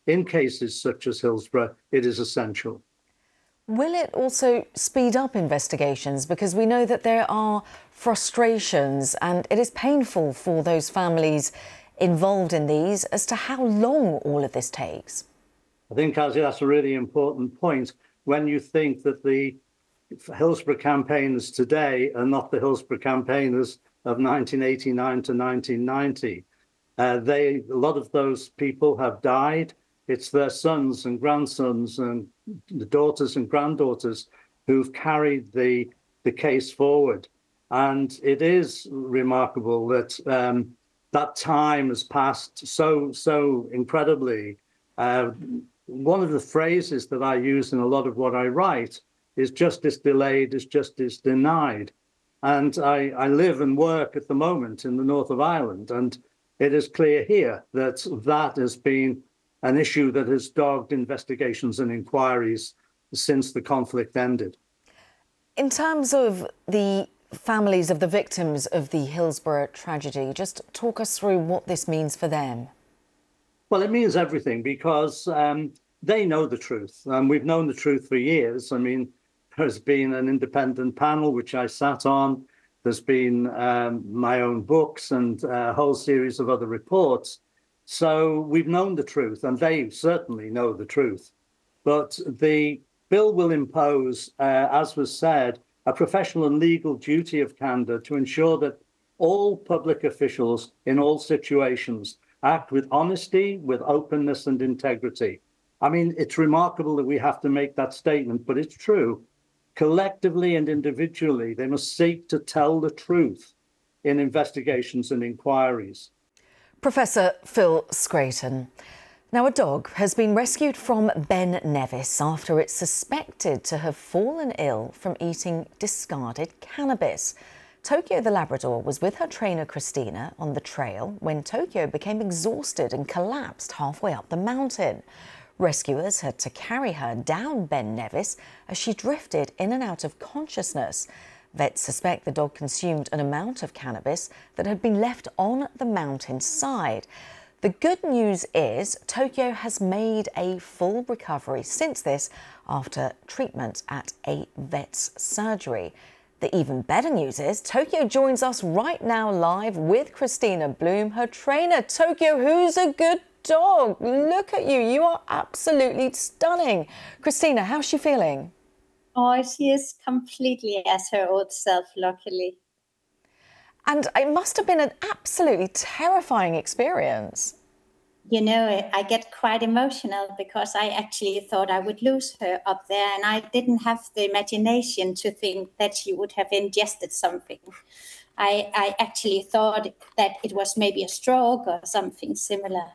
in cases such as Hillsborough, it is essential. Will it also speed up investigations? Because we know that there are frustrations and it is painful for those families involved in these as to how long all of this takes. I think, Kazi, that's a really important point. When you think that the Hillsborough campaigners today are not the Hillsborough campaigners of 1989 to 1990, a lot of those people have died. It's their sons and grandsons and the daughters and granddaughters who've carried the case forward. And it is remarkable that that time has passed so incredibly. One of the phrases that I use in a lot of what I write is justice delayed is justice denied. And I live and work at the moment in the north of Ireland, and it is clear here that that has been an issue that has dogged investigations and inquiries since the conflict ended. In terms of the families of the victims of the Hillsborough tragedy, just talk us through what this means for them. Well, it means everything because they know the truth, and we've known the truth for years. I mean, there's been an independent panel which I sat on. There's been my own books and a whole series of other reports. So we've known the truth, and they certainly know the truth. But the bill will impose, as was said, a professional and legal duty of candour to ensure that all public officials in all situations act with honesty, with openness and integrity. I mean, it's remarkable that we have to make that statement, but it's true. Collectively and individually, they must seek to tell the truth in investigations and inquiries. Professor Phil Scraton. Now, a dog has been rescued from Ben Nevis after it's suspected to have fallen ill from eating discarded cannabis. Tokyo the Labrador was with her trainer Christina on the trail when Tokyo became exhausted and collapsed halfway up the mountain. Rescuers had to carry her down Ben Nevis as she drifted in and out of consciousness. Vets suspect the dog consumed an amount of cannabis that had been left on the mountain side. The good news is Tokyo has made a full recovery since this after treatment at a vet's surgery. The even better news is Tokyo joins us right now live with Christina Bloom, her trainer. Tokyo, who's a good dog? Look at you. You are absolutely stunning. Christina, how's she feeling? Oh, she is completely as her old self, luckily. And it must have been an absolutely terrifying experience. You know, I get quite emotional because I actually thought I would lose her up there, and I didn't have the imagination to think that she would have ingested something. I actually thought that it was maybe a stroke or something similar.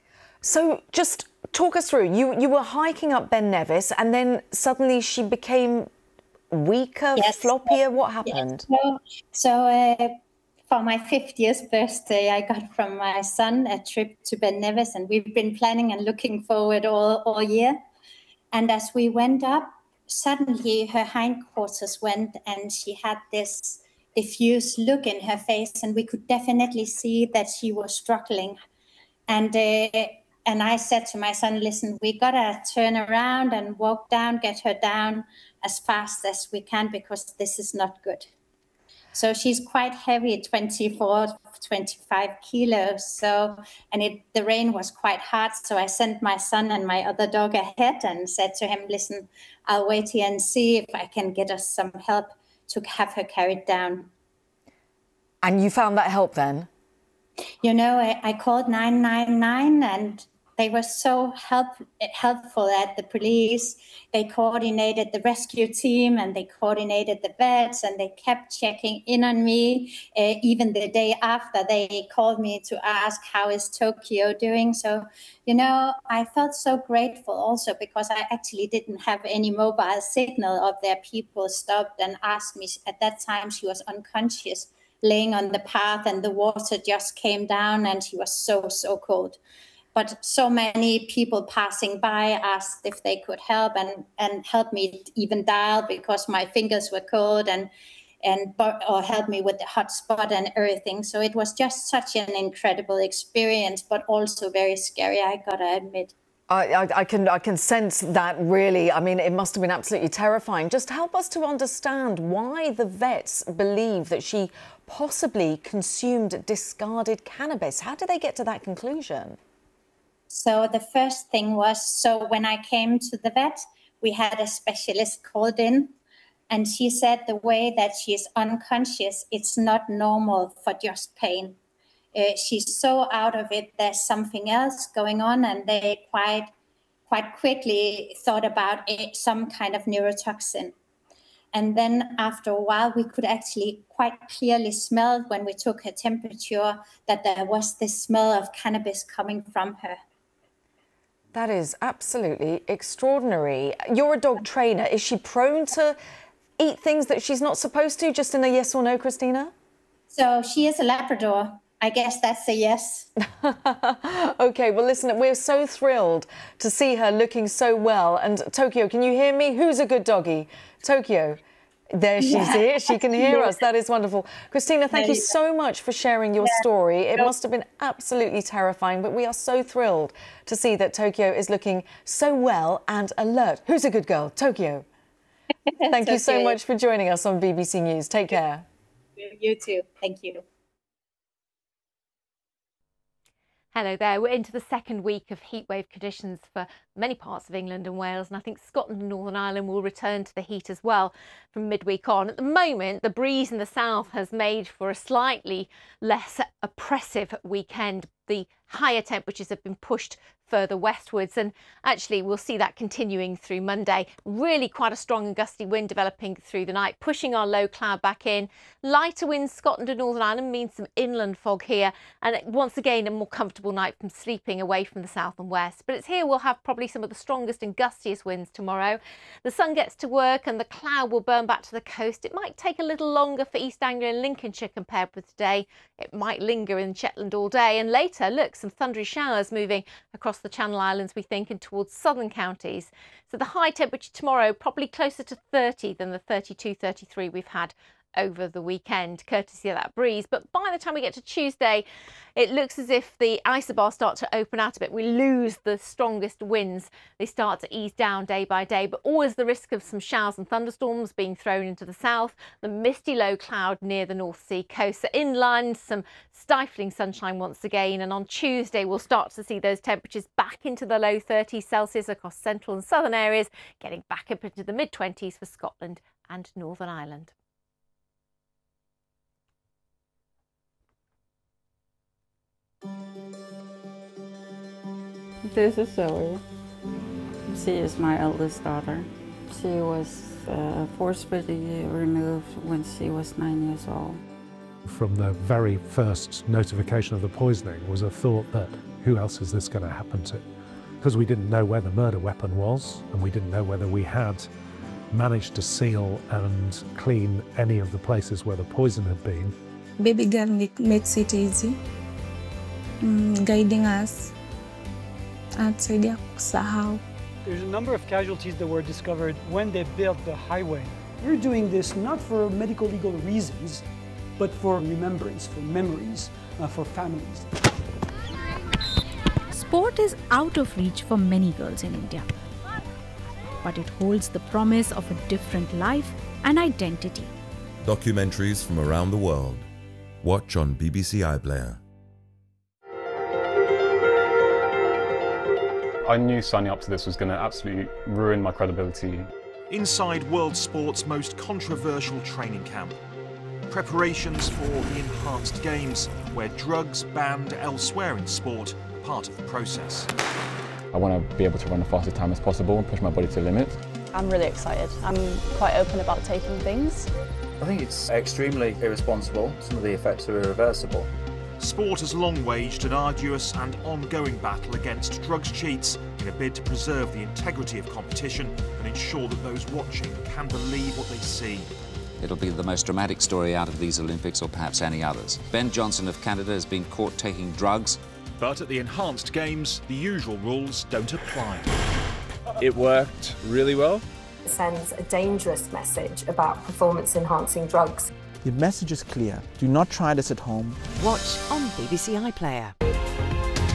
So just talk us through. You were hiking up Ben Nevis and then suddenly she became weaker, Yes. floppier. What happened? Yes. So for my 50th birthday, I got from my son a trip to Ben Nevis, and we've been planning and looking forward all year. And as we went up, suddenly her hindquarters went and she had this diffuse look in her face, and we could definitely see that she was struggling. And I said to my son, listen, we got to turn around and walk down, get her down as fast as we can, because this is not good. So she's quite heavy, 24, 25 kilos. And the rain was quite hard. So I sent my son and my other dog ahead and said to him, listen, I'll wait here and see if I can get us some help to have her carried down. And you found that help then? You know, I called 999 and they were so helpful at the police. They coordinated the rescue team and they coordinated the vets, and they kept checking in on me. Even the day after, they called me to ask, how is Tokyo doing? So, you know, I felt so grateful also because I actually didn't have any mobile signal of their people stopped and asked me. At that time, she was unconscious, laying on the path, and the water just came down and she was so cold. But so many people passing by asked if they could help and help me even dial because my fingers were cold or help me with the hotspot and everything. So it was just such an incredible experience, but also very scary, I gotta admit. I can sense that, really. I mean, it must have been absolutely terrifying. Just help us to understand why the vets believe that she possibly consumed discarded cannabis. How did they get to that conclusion? So the first thing was, so when I came to the vet, we had a specialist called in, and she said the way that she's unconscious, it's not normal for just pain. She's so out of it, there's something else going on, and they quite quickly thought about some kind of neurotoxin. And then after a while, we could actually quite clearly smell when we took her temperature that there was this smell of cannabis coming from her. That is absolutely extraordinary. You're a dog trainer. Is she prone to eat things that she's not supposed to, just in a yes or no, Christina? So she is a Labrador. I guess that's a yes. OK, well, listen, we're so thrilled to see her looking so well. And Tokyo, can you hear me? Who's a good doggy? Tokyo. There she's here. She can hear us. That is wonderful. Christina, thank you so much for sharing your story. It must have been absolutely terrifying, but we are so thrilled to see that Tokyo is looking so well and alert. Who's a good girl? Tokyo. Thank you so much for joining us on BBC News. Take care. You too. Thank you. Hello there. We're into the second week of heatwave conditions for many parts of England and Wales, and I think Scotland and Northern Ireland will return to the heat as well from midweek on. At the moment, the breeze in the south has made for a slightly less oppressive weekend. The higher temperatures have been pushed further westwards, and actually we'll see that continuing through Monday. Really quite a strong and gusty wind developing through the night, pushing our low cloud back in. Lighter winds Scotland and Northern Ireland means some inland fog here, and once again a more comfortable night from sleeping away from the south and west. But it's here we'll have probably some of the strongest and gustiest winds tomorrow. The sun gets to work and the cloud will burn back to the coast. It might take a little longer for East Anglia and Lincolnshire compared with today. It might linger in Shetland all day, and later, look, some thundery showers moving across the Channel Islands, we think, and towards southern counties. So the high temperature tomorrow probably closer to 30 than the 32, 33 we've had over the weekend, courtesy of that breeze. But by the time we get to Tuesday, it looks as if the isobars start to open out a bit. We lose the strongest winds. They start to ease down day by day, but always the risk of some showers and thunderstorms being thrown into the south. The misty low cloud near the North Sea coast. So inland, some stifling sunshine once again. And on Tuesday, we'll start to see those temperatures back into the low 30s Celsius across central and southern areas, getting back up into the mid-20s for Scotland and Northern Ireland. This is Zoe. She is my eldest daughter. She was forcibly removed when she was 9 years old. From the very first notification of the poisoning was a thought that who else is this going to happen to? Because we didn't know where the murder weapon was, and we didn't know whether we had managed to seal and clean any of the places where the poison had been. Baby girl makes it easy, guiding us. There's a number of casualties that were discovered when they built the highway. We're doing this not for medical legal reasons, but for remembrance, for memories, for families. Sport is out of reach for many girls in India, but it holds the promise of a different life and identity. Documentaries from around the world. Watch on BBC iPlayer. I knew signing up to this was going to absolutely ruin my credibility. Inside world sport's most controversial training camp. Preparations for the Enhanced Games, where drugs banned elsewhere in sport are part of the process. I want to be able to run the fastest time as possible and push my body to the limit. I'm really excited. I'm quite open about taking things. I think it's extremely irresponsible. Some of the effects are irreversible. Sport has long waged an arduous and ongoing battle against drugs cheats in a bid to preserve the integrity of competition and ensure that those watching can believe what they see. It'll be the most dramatic story out of these Olympics or perhaps any others. Ben Johnson of Canada has been caught taking drugs. But at the Enhanced Games, the usual rules don't apply. It worked really well. It sends a dangerous message about performance-enhancing drugs. The message is clear. Do not try this at home. Watch on BBC iPlayer.